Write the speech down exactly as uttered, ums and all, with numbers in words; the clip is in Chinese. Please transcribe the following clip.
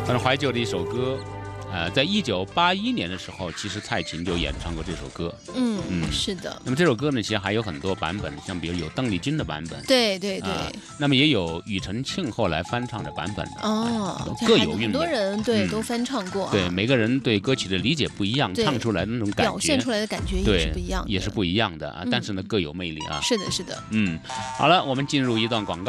很怀旧的一首歌。呃，在一九八一年的时候，其实蔡琴就演唱过这首歌。 嗯嗯，是的。 那么这首歌呢，其实还有很多版本，像比如有邓丽君的版本， 对对对。 呃、那么也有庾澄庆后来翻唱的版本的。 哦， 各有韵味。 很多人对、 嗯、 都翻唱过、啊。 对，每个人对歌曲的理解不一样，唱出来的那种感觉， 表现出来的感觉也是不一样的， 也是不一样的啊。嗯、但是呢，各有魅力啊。 是的，是的。 嗯，好了，我们进入一段广告。